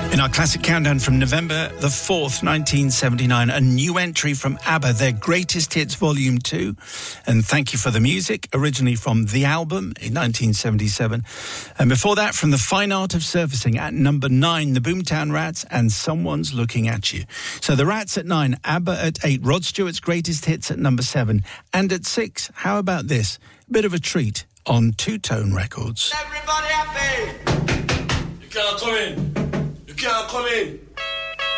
In our classic countdown from November the 4th, 1979, a new entry from ABBA, their Greatest Hits Volume 2. And Thank You for the Music, originally from The Album in 1977. And before that, from The Fine Art of Surfacing at number 9, the Boomtown Rats and Someone's Looking at You. So the Rats at 9, ABBA at 8, Rod Stewart's Greatest Hits at number 7. And at 6, how about this? Bit of a treat on Two Tone Records. Everybody happy! You can't come in. You can't come in.